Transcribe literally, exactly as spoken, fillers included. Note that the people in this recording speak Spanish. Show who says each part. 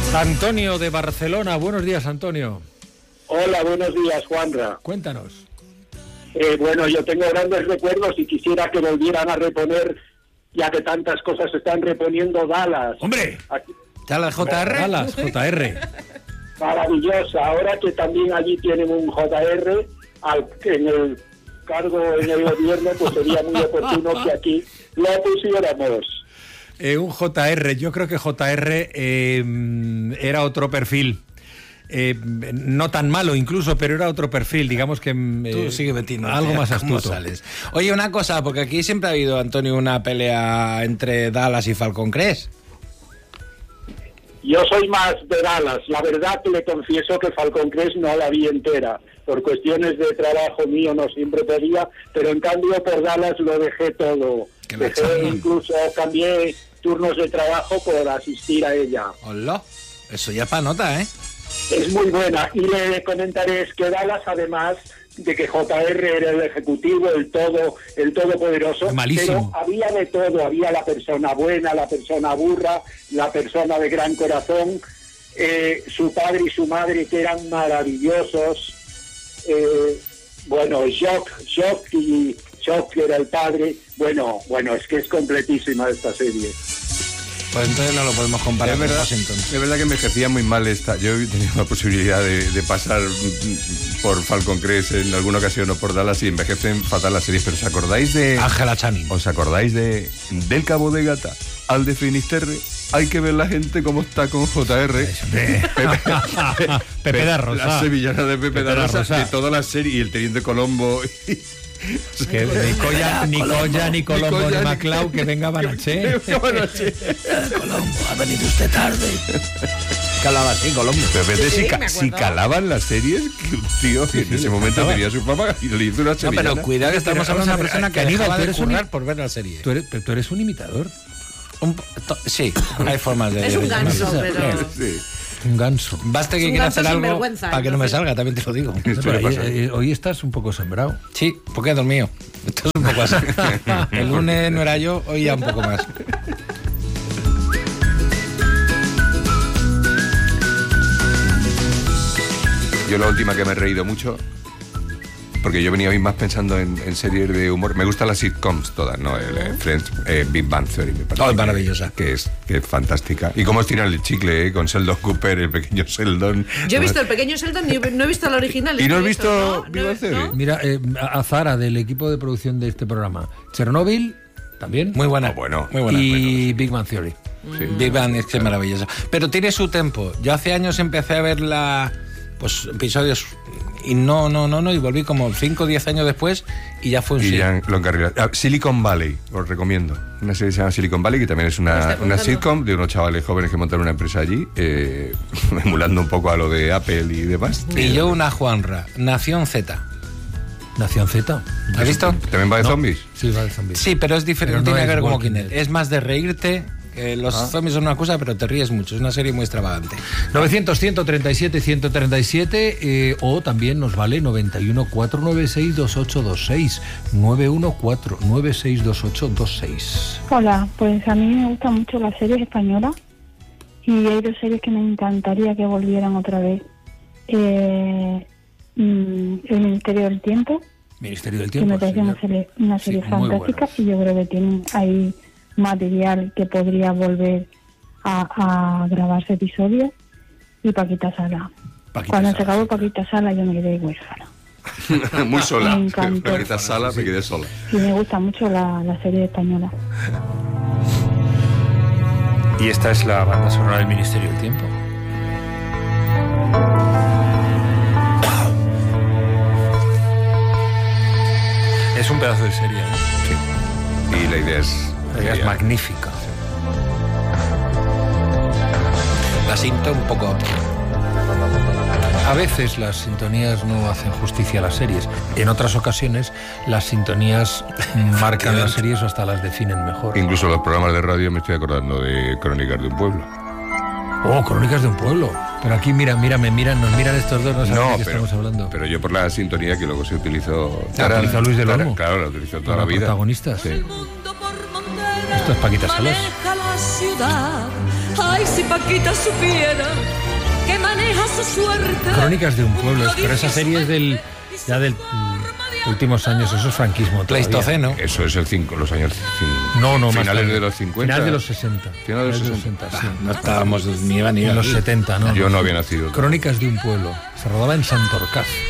Speaker 1: Antonio de Barcelona, buenos días, Antonio.
Speaker 2: Hola, buenos días, Juanra.
Speaker 1: Cuéntanos.
Speaker 2: Eh, bueno, yo tengo grandes recuerdos y quisiera que volvieran a reponer, ya que tantas cosas se están reponiendo, Dallas.
Speaker 1: ¡Hombre!
Speaker 2: Aquí,
Speaker 3: ¿Dallas J R?
Speaker 1: Dallas J R.
Speaker 2: maravillosa. Ahora que también allí tienen un J R al, en el cargo en el gobierno, pues sería muy oportuno que aquí lo pusiéramos.
Speaker 1: Eh, un J R, yo creo que J R eh, era otro perfil. Eh, no tan malo incluso, pero era otro perfil, digamos que eh,
Speaker 3: Tú sigue metiendo
Speaker 1: algo más
Speaker 3: ¿cómo
Speaker 1: astuto.
Speaker 3: sales? Oye, una cosa, porque aquí siempre ha habido, Antonio, una pelea entre Dallas y Falcon Crest.
Speaker 2: Yo soy más de Dallas. La verdad que le confieso que Falcon Crest no la vi entera. Por cuestiones de trabajo mío no siempre podía, pero en cambio por Dallas lo dejé todo. Dejé, incluso cambié turnos de trabajo por asistir a ella.
Speaker 3: Hola, eso ya para nota, ¿eh?
Speaker 2: Es muy buena. Y le comentaré es que Dallas, además de que J R era el ejecutivo, el todo, el todopoderoso,
Speaker 1: malísimo.
Speaker 2: Pero había de todo, había la persona buena, la persona burra, la persona de gran corazón, eh, su padre y su madre que eran maravillosos, eh, bueno, Shock, Shock y Shock que era el padre, bueno, bueno, es que es completísima esta serie.
Speaker 3: Pues entonces no lo podemos comparar
Speaker 4: es
Speaker 3: con
Speaker 4: verdad,
Speaker 3: Washington.
Speaker 4: Es verdad que envejecía muy mal esta. Yo he tenido la posibilidad de, de pasar por Falcon Crest en alguna ocasión o por Dallas y envejecen fatal las series. Pero ¿os acordáis de...
Speaker 3: Ángela Channing.
Speaker 4: ¿Os acordáis de Del Cabo de Gata al de Finisterre? Hay que ver la gente cómo está con J R.
Speaker 1: Pepe, Pepe da Rosa.
Speaker 4: La sevillana de Pepe, Pepe da Rosa,
Speaker 1: Rosa.
Speaker 4: de toda la serie. Y el Teniente Colombo...
Speaker 1: Es que ni Colla, ni Colla, ni Colombo, ni,
Speaker 4: Colla,
Speaker 1: ni
Speaker 4: ni-
Speaker 1: Maclau, que venga Banaché.
Speaker 3: Colombo, ha venido usted tarde. Que hablaba así, Colombo.
Speaker 4: Pero fíjate,
Speaker 5: Sí,
Speaker 4: si, ca-
Speaker 5: me
Speaker 4: si
Speaker 5: acuerdo.
Speaker 4: calaban las series, que un tío que en ese momento tenía su fama y le hizo una
Speaker 3: No,
Speaker 4: sevillana.
Speaker 3: pero cuidado que estamos
Speaker 1: Pero,
Speaker 3: hablando de una
Speaker 1: vamos a ver,
Speaker 3: persona que
Speaker 1: Aníbal,
Speaker 3: dejaba
Speaker 1: tú
Speaker 3: de
Speaker 1: eres un-
Speaker 3: currar por ver la serie.
Speaker 1: Tú eres, pero tú eres un imitador,
Speaker 3: Un po- to- sí, hay formas de...
Speaker 5: Es un ganso,
Speaker 3: de-
Speaker 5: pero...
Speaker 4: Sí.
Speaker 1: un ganso.
Speaker 3: Basta que
Speaker 5: Es un
Speaker 3: quiera
Speaker 5: ganso
Speaker 3: hacer algo
Speaker 5: sinvergüenza,
Speaker 3: para que no me
Speaker 5: entonces.
Speaker 3: salga, también te lo digo.
Speaker 4: Esto
Speaker 1: Pero
Speaker 4: le
Speaker 1: hoy,
Speaker 4: pasa.
Speaker 1: eh, hoy estás un poco sembrado.
Speaker 3: Sí, porque he dormido. Esto es un poco así. El lunes no era yo, hoy ya un poco más.
Speaker 4: Yo la última que me he reído mucho, porque yo venía hoy más pensando en, en series de humor. Me gustan las sitcoms todas, ¿no? El, eh, Friends, eh, Big Bang Theory, me parece.
Speaker 3: Oh, es
Speaker 4: que-
Speaker 3: maravillosa.
Speaker 4: Que es, que es fantástica. Y cómo estiran el chicle, ¿eh? Con Sheldon Cooper, el pequeño Sheldon.
Speaker 5: Yo he visto el pequeño Sheldon y no he visto la original.
Speaker 4: ¿Y no has
Speaker 5: Estoy
Speaker 4: visto
Speaker 5: eso,
Speaker 4: Big Bang Theory?
Speaker 5: ¿no?
Speaker 1: Mira, eh, a Zara, del equipo de producción de este programa. Chernobyl, también.
Speaker 3: Muy buena.
Speaker 4: Ah, bueno.
Speaker 3: Muy buena.
Speaker 1: Y Big Bang Theory.
Speaker 4: Sí.
Speaker 3: Big Bang es que es maravillosa. Pero tiene su tiempo. Yo hace años empecé a ver la, pues episodios y no, no, no, no, y volví como cinco o diez años después y ya fue un
Speaker 4: Y
Speaker 3: sí.
Speaker 4: ya lo encarrilé. Ah, Silicon Valley, os recomiendo. Una serie que se llama Silicon Valley, que también es
Speaker 5: Me
Speaker 4: una,
Speaker 5: está
Speaker 4: una
Speaker 5: apuntando.
Speaker 4: sitcom de unos chavales jóvenes que montaron una empresa allí, eh, emulando un poco a lo de Apple y demás.
Speaker 3: Y yo una Juanra, Nación Z.
Speaker 1: Nación Z.
Speaker 3: ¿Has visto?
Speaker 4: ¿También va de
Speaker 1: No.
Speaker 4: zombies?
Speaker 1: Sí, va de zombies.
Speaker 3: Sí, pero es diferente,
Speaker 1: Pero
Speaker 3: no
Speaker 1: no
Speaker 3: tiene
Speaker 1: es
Speaker 3: que ver como
Speaker 1: Walking
Speaker 3: Kinect.
Speaker 1: Dead.
Speaker 3: Es más de reírte. Que los
Speaker 4: Ah.
Speaker 3: zombies son una cosa, pero te ríes mucho. Es una serie muy extravagante.
Speaker 1: novecientos, ciento treinta y siete, ciento treinta y siete eh, o también nos vale noventa y uno, cuatrocientos noventa y seis, veintiocho veintiséis. noventa y uno, cuatrocientos noventa y seis, veintiocho veintiséis.
Speaker 6: Hola, pues a mí me gustan mucho las series españolas y hay dos series que me encantaría que volvieran otra vez. Eh, mm, El Ministerio del Tiempo,
Speaker 1: Ministerio del
Speaker 6: que
Speaker 1: Tiempo.
Speaker 6: me parece una serie, una serie
Speaker 1: Sí, muy
Speaker 6: fantástica
Speaker 1: buenas.
Speaker 6: y yo creo que tienen ahí material que podría volver a, a grabarse episodios. Y Paquita Sala.
Speaker 1: Paquita
Speaker 6: Cuando
Speaker 1: Sala,
Speaker 6: se acabó
Speaker 1: sí.
Speaker 6: Paquita Sala yo me quedé huérfana.
Speaker 4: Muy sola.
Speaker 6: Me encantó.
Speaker 4: Paquita Sala, me quedé sola.
Speaker 6: Y me gusta mucho la, la serie española.
Speaker 1: Y esta es la banda sonora del Ministerio del Tiempo. Es un pedazo de serie, ¿eh?
Speaker 4: Sí. Y la idea es...
Speaker 1: La idea es
Speaker 4: genial.
Speaker 1: magnífica.
Speaker 3: La siento un poco.
Speaker 1: A veces las sintonías no hacen justicia a las series. En otras ocasiones las sintonías marcan las series o hasta las definen mejor.
Speaker 4: Incluso los programas de radio me estoy acordando de Crónicas de un Pueblo.
Speaker 1: Oh, Crónicas de un Pueblo. Pero aquí mira, mira, me miran, nos miran estos dos, no saben de qué
Speaker 4: pero,
Speaker 1: estamos hablando.
Speaker 4: pero yo por la sintonía que luego se utilizó...
Speaker 1: La utilizó Luis del
Speaker 4: Tara-
Speaker 1: Olmo.
Speaker 4: Claro, la utilizó toda
Speaker 1: Para
Speaker 4: la vida.
Speaker 1: protagonistas.
Speaker 4: Sí.
Speaker 1: Esto es Paquita Salas.
Speaker 7: Maneja la ciudad, Ay, si Paquita supiera que maneja su suerte.
Speaker 1: Crónicas de un pueblo, pero esa serie es del ya del mm, últimos años, eso es franquismo todavía.
Speaker 3: Pleistoceno.
Speaker 4: Eso es el cinco, los años cinco.
Speaker 1: No, no, más
Speaker 4: finales
Speaker 1: tarde.
Speaker 4: de los cincuenta.
Speaker 1: Finales de los sesenta.
Speaker 4: Finales de los sesenta.
Speaker 1: sí.
Speaker 3: No estábamos ni Eva ni
Speaker 1: En
Speaker 3: yo
Speaker 1: los
Speaker 3: aquí.
Speaker 1: setenta, ¿no?
Speaker 4: Yo no había nacido.
Speaker 1: Crónicas de un pueblo. Se rodaba en Santorcaz.